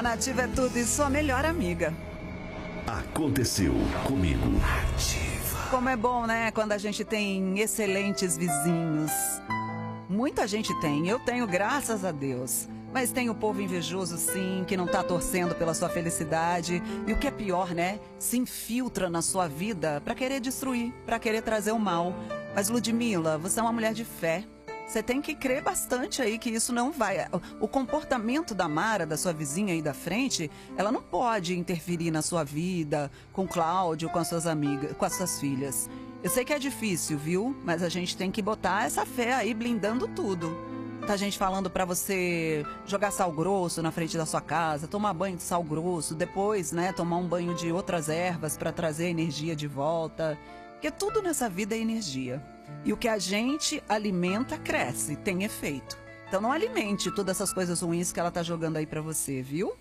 A Nativa é tudo e sua melhor amiga. Aconteceu comigo. Como é bom, né, quando a gente tem excelentes vizinhos. Muita gente tem, eu tenho, graças a Deus. Mas tem o povo invejoso, sim, que não tá torcendo pela sua felicidade. E o que é pior, né? Se infiltra na sua vida pra querer destruir, pra querer trazer o mal. Mas, Ludmila, você é uma mulher de fé. Você tem que crer bastante aí que isso não vai... O comportamento da Mara, da sua vizinha aí da frente, ela não pode interferir na sua vida, com o Cláudio, com as suas amigas, com as suas filhas. Eu sei que é difícil, viu? Mas a gente tem que botar essa fé aí, blindando tudo. Tá gente falando pra você jogar sal grosso na frente da sua casa, tomar banho de sal grosso, depois, né, tomar um banho de outras ervas pra trazer a energia de volta. Porque tudo nessa vida é energia. E o que a gente alimenta cresce, tem efeito. Então não alimente todas essas coisas ruins que ela tá jogando aí pra você, viu?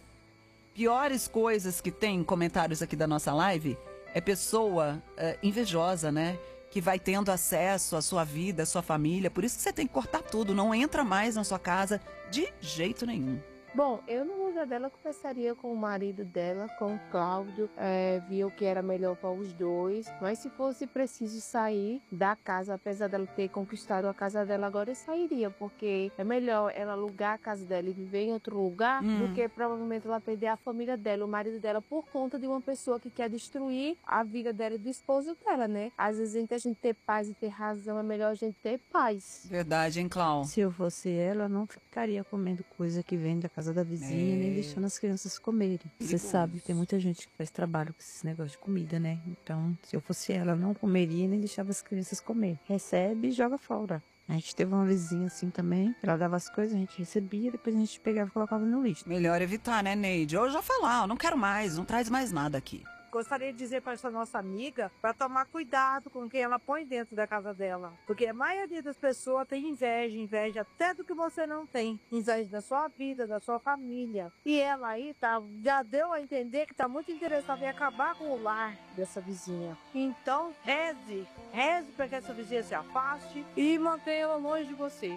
Piores coisas que tem, comentários aqui da nossa live, é pessoa invejosa, né? Que vai tendo acesso à sua vida, à sua família. Por isso que você tem que cortar tudo. Não entra mais na sua casa de jeito nenhum. Bom, eu no lugar dela conversaria com o marido dela, com o Cláudio, via o que era melhor para os dois. Mas se fosse preciso sair da casa, apesar dela ter conquistado a casa dela, agora eu sairia, porque é melhor ela alugar a casa dela e viver em outro lugar do que provavelmente ela perder a família dela, o marido dela, por conta de uma pessoa que quer destruir a vida dela e do esposo dela, né? Às vezes, entre a gente ter paz e ter razão, é melhor a gente ter paz. Verdade, hein, Cláudio? Se eu fosse ela, não ficaria comendo coisa que vem da casa da vizinha, nem deixando as crianças comerem. Você sabe, tem muita gente que faz trabalho com esses negócios de comida, né? Então, se eu fosse ela, não comeria nem deixava as crianças comer. Recebe e joga fora. A gente teve uma vizinha assim também, ela dava as coisas, a gente recebia, depois a gente pegava e colocava no lixo. Melhor evitar, né, Neide? Eu já falar, eu não quero mais, não traz mais nada aqui. Gostaria de dizer para essa nossa amiga para tomar cuidado com quem ela põe dentro da casa dela. Porque a maioria das pessoas tem inveja até do que você não tem. Inveja da sua vida, da sua família. E ela aí já deu a entender que está muito interessada em acabar com o lar dessa vizinha. Então, reze para que essa vizinha se afaste e mantenha-ela longe de você.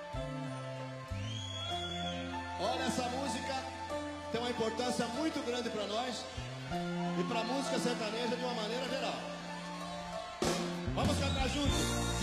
Olha, essa música tem uma importância muito grande para nós. E para a música sertaneja de uma maneira geral. Vamos cantar juntos.